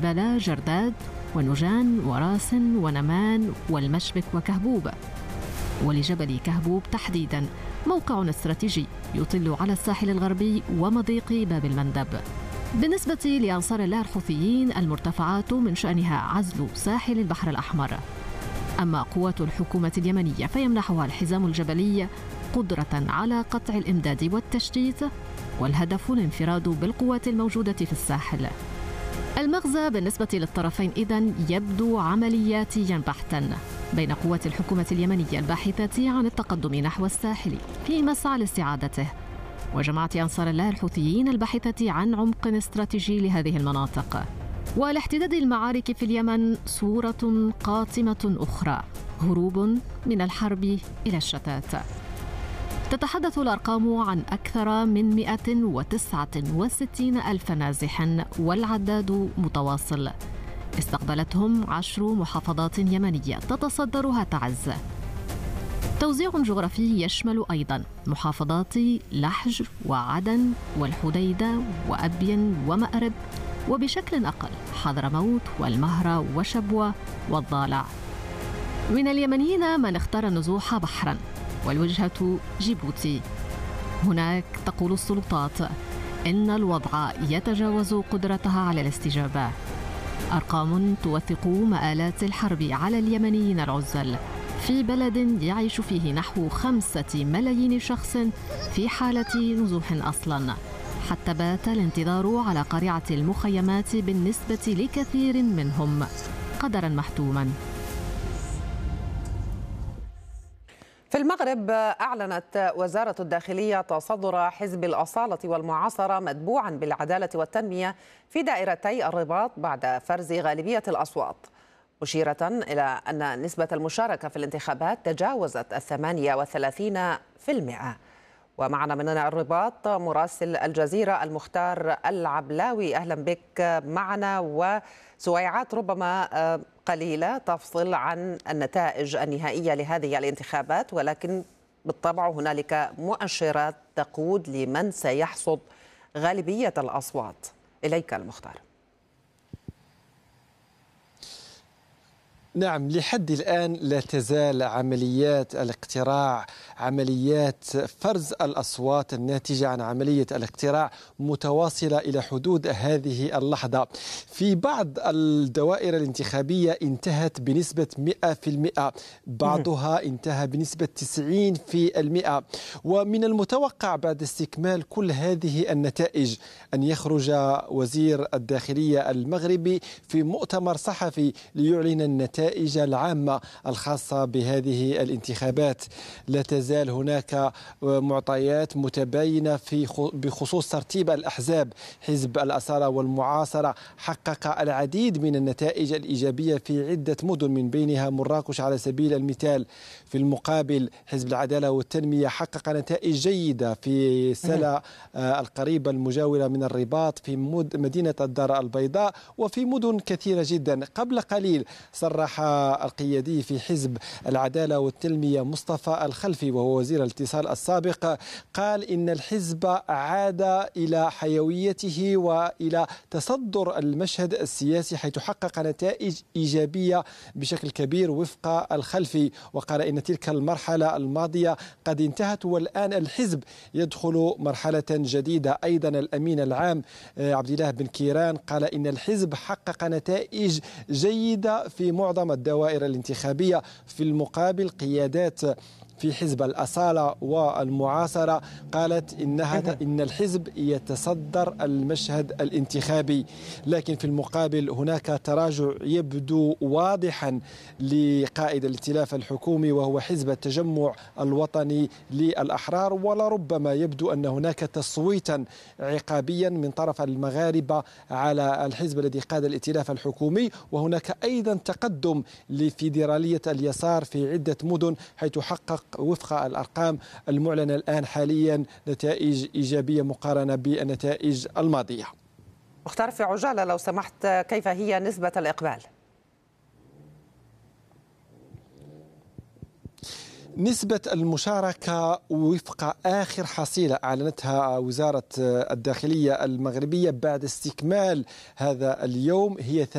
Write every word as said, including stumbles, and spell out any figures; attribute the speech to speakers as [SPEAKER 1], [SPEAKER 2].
[SPEAKER 1] جبل جرداد ونجان وراسن ونمان والمشبك وكهبوب. ولجبل كهبوب تحديداً موقع استراتيجي يطل على الساحل الغربي ومضيق باب المندب. بالنسبة لأنصار الله الحوثيين، المرتفعات من شأنها عزل ساحل البحر الأحمر. أما قوات الحكومة اليمنية فيمنحها الحزام الجبلي قدرة على قطع الإمداد والتشتيت، والهدف الانفراد بالقوات الموجودة في الساحل. المغزى بالنسبة للطرفين إذن يبدو عملياتيا بحتا بين قوات الحكومة اليمنية الباحثة عن التقدم نحو الساحل في مسعى لاستعادته، وجماعة أنصار الله الحوثيين الباحثة عن عمق استراتيجي لهذه المناطق. ولاحتداد المعارك في اليمن صورة قاتمة أخرى، هروب من الحرب إلى الشتات. تتحدث الأرقام عن أكثر من مئة وتسعة وستين ألف نازح، والعداد متواصل. استقبلتهم عشر محافظات يمنية تتصدرها تعز. توزيع جغرافي يشمل أيضاً محافظات لحج وعدن والحديدة وأبين ومأرب، وبشكل أقل حضرموت والمهرة وشبوة والضالع. من اليمنيين من اختار النزوح بحراً، والوجهة جيبوتي. هناك تقول السلطات إن الوضع يتجاوز قدرتها على الاستجابة. أرقام توثق مآلات الحرب على اليمنيين العزل في بلد يعيش فيه نحو خمسة ملايين شخص في حالة نزوح أصلاً، حتى بات الانتظار على قارعة المخيمات بالنسبة لكثير منهم قدراً محتوماً.
[SPEAKER 2] في المغرب أعلنت وزارة الداخلية تصدر حزب الأصالة والمعاصرة متبوعا بالعدالة والتنمية في دائرتي الرباط بعد فرز غالبية الأصوات، مشيرة إلى أن نسبة المشاركة في الانتخابات تجاوزت الثمانية وثلاثين في المئة. ومعنا من الرباط مراسل الجزيرة المختار العبلاوي. أهلا بك معنا. وسويعات ربما قليلة تفصل عن النتائج النهائية لهذه الانتخابات، ولكن بالطبع هنالك مؤشرات تقود لمن سيحصد غالبية الأصوات. إليك المختار.
[SPEAKER 3] نعم، لحد الآن لا تزال عمليات الاقتراع، عمليات فرز الأصوات الناتجة عن عملية الاقتراع متواصلة إلى حدود هذه اللحظة. في بعض الدوائر الانتخابية انتهت بنسبة مئة في المئة، بعضها انتهى بنسبة تسعين في المئة. ومن المتوقع بعد استكمال كل هذه النتائج أن يخرج وزير الداخلية المغربي في مؤتمر صحفي ليعلن النتائج النتائج العامة الخاصة بهذه الانتخابات. لا تزال هناك معطيات متباينة في بخصوص ترتيب الأحزاب. حزب الأصالة والمعاصرة حقق العديد من النتائج الإيجابية في عدة مدن، من بينها مراكش على سبيل المثال. في المقابل حزب العدالة والتنمية حقق نتائج جيدة في سلا القريبة المجاورة من الرباط، في مدينة الدار البيضاء، وفي مدن كثيرة جدا. قبل قليل صرح القيادي في حزب العدالة والتنمية مصطفى الخلفي وهو وزير الاتصال السابق، قال إن الحزب عاد إلى حيويته وإلى تصدر المشهد السياسي، حيث حقق نتائج إيجابية بشكل كبير وفق الخلفي. وقال إن تلك المرحلة الماضية قد انتهت والآن الحزب يدخل مرحلة جديدة. أيضا الأمين العام عبد الله بن كيران قال إن الحزب حقق نتائج جيدة في معظم الدوائر الانتخابية. في المقابل قيادات في حزب الأصالة والمعاصرة قالت إنها إن الحزب يتصدر المشهد الانتخابي، لكن في المقابل هناك تراجع يبدو واضحا لقائد الائتلاف الحكومي وهو حزب التجمع الوطني للأحرار، ولربما يبدو أن هناك تصويتا عقابيا من طرف المغاربة على الحزب الذي قاد الائتلاف الحكومي. وهناك أيضا تقدم لفيدرالية اليسار في عدة مدن، حيث حقق وفق الأرقام المعلنة الآن حاليا نتائج إيجابية مقارنة بالنتائج الماضية.
[SPEAKER 2] مختار، في عجالة لو سمحت، كيف هي نسبة الإقبال؟
[SPEAKER 3] نسبة المشاركة وفق آخر حصيلة أعلنتها وزارة الداخلية المغربية بعد استكمال هذا اليوم هي